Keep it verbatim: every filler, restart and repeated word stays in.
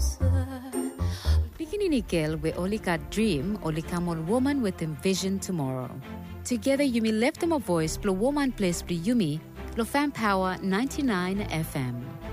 Bikini Nickel, we only got dream, only come on woman with envision tomorrow. Together, you may lift them a voice, blow woman place, blow Yumi, blow fan power ninety-nine F M.